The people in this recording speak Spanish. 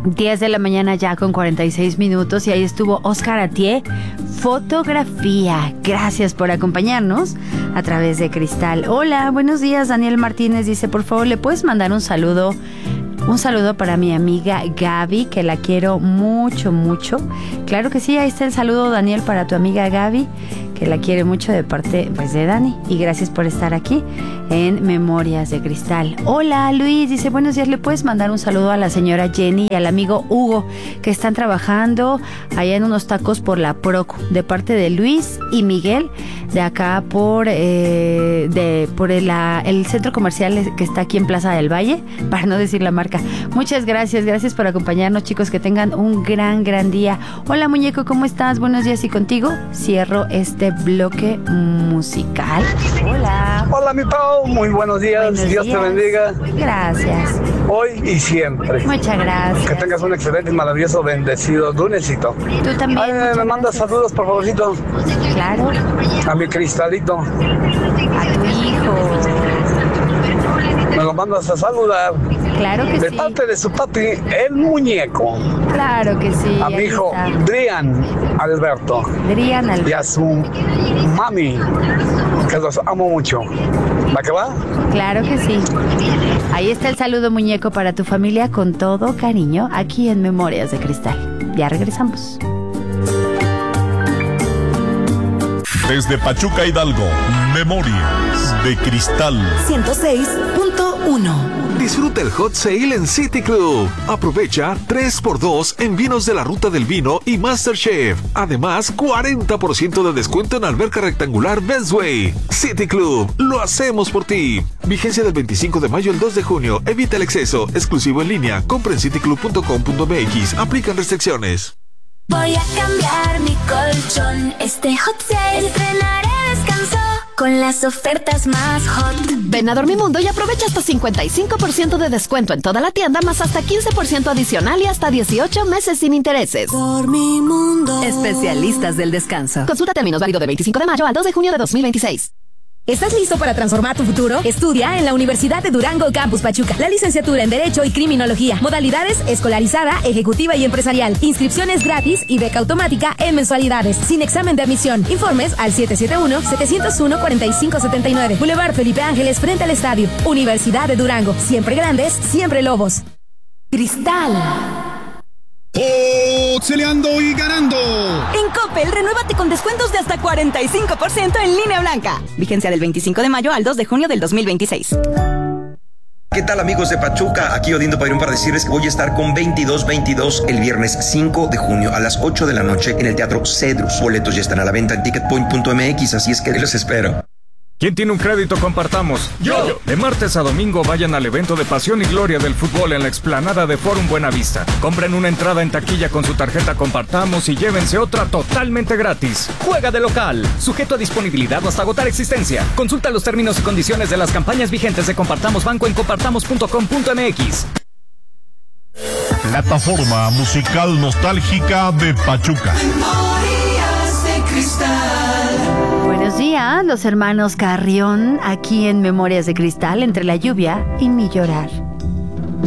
10 de la mañana ya con 46 minutos y ahí estuvo Oscar Atié, fotografía. Gracias por acompañarnos a través de Cristal. Hola, buenos días. Daniel Martínez dice, por favor, ¿le puedes mandar un saludo? Un saludo para mi amiga Gaby, que la quiero mucho, mucho. Claro que sí, ahí está el saludo, Daniel, para tu amiga Gaby, que la quiere mucho de parte, pues, de Dani. Y gracias por estar aquí en Memorias de Cristal. Hola, Luis, dice, buenos días, ¿le puedes mandar un saludo a la señora Jenny y al amigo Hugo, que están trabajando allá en unos tacos por la Proco, de parte de Luis y Miguel, de acá por el centro comercial que está aquí en Plaza del Valle, para no decir la marca. Muchas gracias por acompañarnos, chicos, que tengan un gran día. Hola, muñeco, ¿cómo estás? Buenos días, y contigo cierro este bloque musical. Hola, mi Pau, muy buenos días. Dios te bendiga. Gracias. Hoy y siempre. Muchas gracias. Que tengas un excelente y maravilloso, bendecido lunesito. Tú también. Me mandas saludos, por favorcito. Claro. A mi Cristalito. A tu hijo. Me lo mandas a saludar. Claro que sí. De parte de su papi, el muñeco. Claro que sí. A mi hijo, Drian Alberto. Y a su mami, que los amo mucho. ¿Va que va? Claro que sí. Ahí está el saludo, muñeco, para tu familia con todo cariño, aquí en Memorias de Cristal. Ya regresamos. Desde Pachuca, Hidalgo, Memorias de Cristal 106.1. Disfruta el Hot Sale en City Club. Aprovecha 3x2 en vinos de la Ruta del Vino y MasterChef. Además, 40% de descuento en alberca rectangular Bestway. City Club, lo hacemos por ti. Vigencia del 25 de mayo al 2 de junio. Evita el exceso. Exclusivo en línea. Compra en cityclub.com.mx. Aplican restricciones. Voy a cambiar mi colchón. Este Hot Sale estrenaré descanso con las ofertas más hot. Ven a Dormimundo y aprovecha hasta 55% de descuento en toda la tienda, más hasta 15% adicional y hasta 18 meses sin intereses. Dormimundo. Especialistas del descanso. Consulta términos, válido del 25 de mayo al 2 de junio de 2026. ¿Estás listo para transformar tu futuro? Estudia en la Universidad de Durango Campus Pachuca. La licenciatura en Derecho y Criminología. Modalidades escolarizada, ejecutiva y empresarial. Inscripciones gratis y beca automática en mensualidades. Sin examen de admisión. Informes al 771-701-4579. Boulevard Felipe Ángeles frente al estadio. Universidad de Durango. Siempre grandes, siempre lobos. Cristal. Celeando y ganando. En Coppel, renuévate con descuentos de hasta 45% en línea blanca. Vigencia del 25 de mayo al 2 de junio del 2026. ¿Qué tal, amigos de Pachuca? Aquí Odindo Padrón para decirles que voy a estar con 2222 el viernes 5 de junio a las 8 de la noche en el Teatro Cedrus. Boletos ya están a la venta en ticketpoint.mx, así es que los espero. ¿Quién tiene un crédito? Compartamos. ¡Yo! De martes a domingo vayan al evento de Pasión y Gloria del Fútbol en la explanada de Forum Buenavista. Compren una entrada en taquilla con su tarjeta Compartamos y llévense otra totalmente gratis. Juega de local. Sujeto a disponibilidad o hasta agotar existencia. Consulta los términos y condiciones de las campañas vigentes de Compartamos Banco en compartamos.com.mx. Plataforma musical nostálgica de Pachuca. Memorias de Cristal. Buenos días, los hermanos Carrión, aquí en Memorias de Cristal, entre la lluvia y mi llorar.